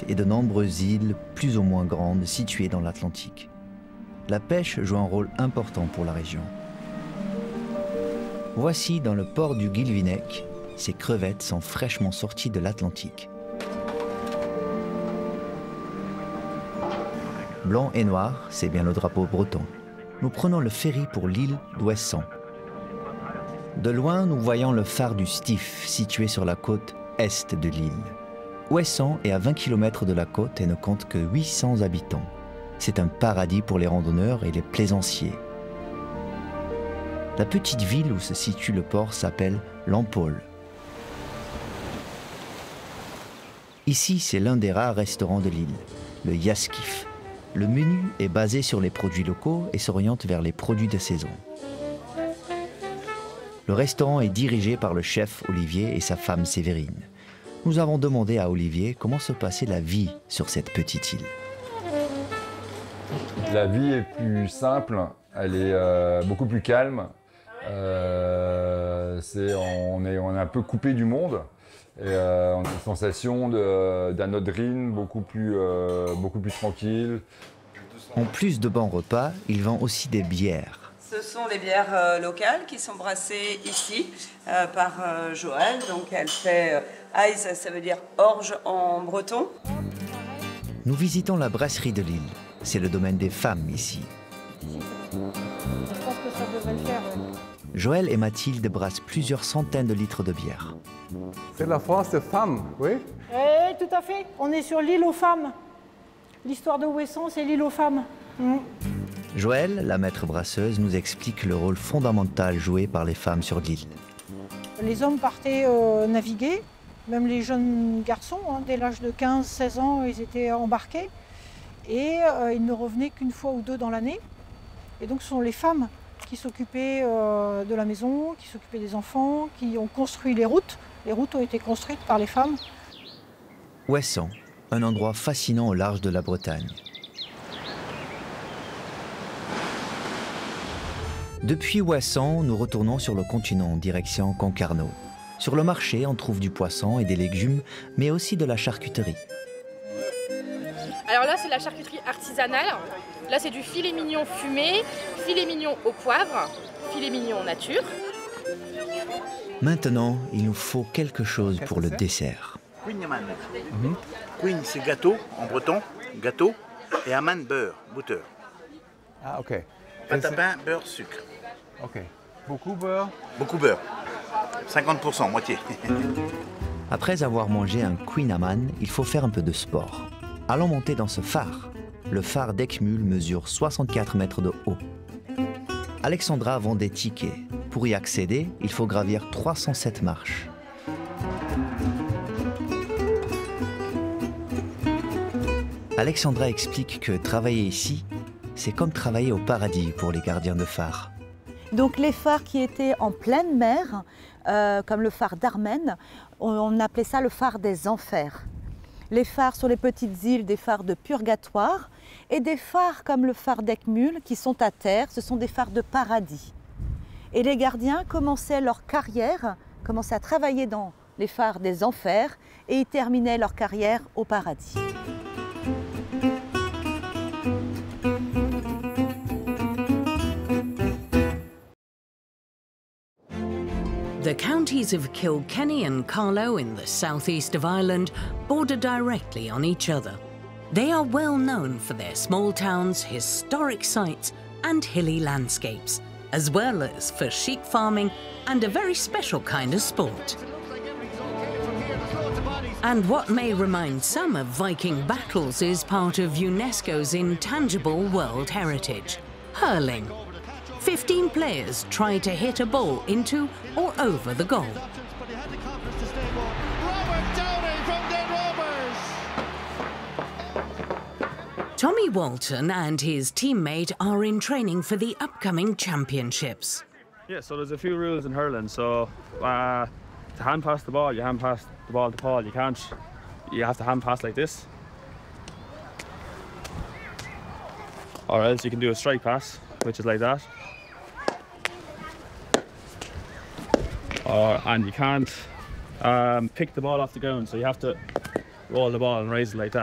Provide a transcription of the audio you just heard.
et de nombreuses îles plus ou moins grandes situées dans l'Atlantique. La pêche joue un rôle important pour la région. Voici dans le port du Guilvinec, ces crevettes sont fraîchement sorties de l'Atlantique. Blanc et noir, c'est bien le drapeau breton. Nous prenons le ferry pour l'île d'Ouessant. De loin, nous voyons le phare du Stif, situé sur la côte est de l'île. Ouessant est à 20 km de la côte et ne compte que 800 habitants. C'est un paradis pour les randonneurs et les plaisanciers. La petite ville où se situe le port s'appelle Lampol. Ici, c'est l'un des rares restaurants de l'île, le Yaskif. Le menu est basé sur les produits locaux et s'oriente vers les produits de saison. Le restaurant est dirigé par le chef Olivier et sa femme Sévérine. Nous avons demandé à Olivier comment se passait la vie sur cette petite île. La vie est plus simple, elle est beaucoup plus calme. On est un peu coupé du monde et on a une sensation d'anodrine beaucoup plus tranquille. En plus de bons repas, il vend aussi des bières. Ce sont les bières locales qui sont brassées ici par Joël. Donc elle fait Eis, ça veut dire orge en breton. Nous visitons la brasserie de l'île. C'est le domaine des femmes ici. Je pense que ça devrait le faire. Joël et Mathilde brassent plusieurs centaines de litres de bière. C'est la France des femmes, oui? Oui, tout à fait. On est sur l'île aux femmes. L'histoire de Ouessant, c'est l'île aux femmes. Joël, la maître brasseuse, nous explique le rôle fondamental joué par les femmes sur l'île. Les hommes partaient naviguer, même les jeunes garçons, dès l'âge de 15-16 ans, ils étaient embarqués. Et ils ne revenaient qu'une fois ou deux dans l'année. Et donc ce sont les femmes qui s'occupaient de la maison, qui s'occupaient des enfants, qui ont construit les routes. Les routes ont été construites par les femmes. Ouessant, un endroit fascinant au large de la Bretagne. Depuis Ouessant, nous retournons sur le continent en direction Concarneau. Sur le marché, on trouve du poisson et des légumes, mais aussi de la charcuterie. Alors là, c'est la charcuterie artisanale. Là, c'est du filet mignon fumé, filet mignon au poivre, filet mignon nature. Maintenant, il nous faut quelque chose pour le dessert. Queen-aman. Queen, c'est gâteau en breton, gâteau, et aman, beurre, butter. Ah, ok. Pâte à pain, beurre, sucre. Ok. Beaucoup beurre? Beaucoup beurre. 50%, moitié. Après avoir mangé un Queen Amman, il faut faire un peu de sport. Allons monter dans ce phare. Le phare d'Eckmühl mesure 64 mètres de haut. Alexandra vend des tickets. Pour y accéder, il faut gravir 307 marches. Alexandra explique que travailler ici, c'est comme travailler au paradis pour les gardiens de phare. Donc les phares qui étaient en pleine mer, comme le phare d'Armen, on appelait ça le phare des enfers. Les phares sur les petites îles, des phares de purgatoire, et des phares comme le phare d'Eckmühl qui sont à terre, ce sont des phares de paradis. Et les gardiens commençaient leur carrière, commençaient à travailler dans les phares des enfers et ils terminaient leur carrière au paradis. The counties of Kilkenny and Carlow in the southeast of Ireland border directly on each other. They are well known for their small towns, historic sites and hilly landscapes, as well as for sheep farming and a very special kind of sport. And what may remind some of Viking battles is part of UNESCO's intangible world heritage, hurling. 15 players try to hit a ball into or over the goal. Tommy Walton and his teammate are in training for the upcoming championships. Yeah, so there's a few rules in hurling. So to hand pass the ball, you hand pass the ball to Paul. You have to hand pass like this. Or else you can do a strike pass, which is like that. And you can't pick the ball off the ground, so you have to roll the ball and raise it like that.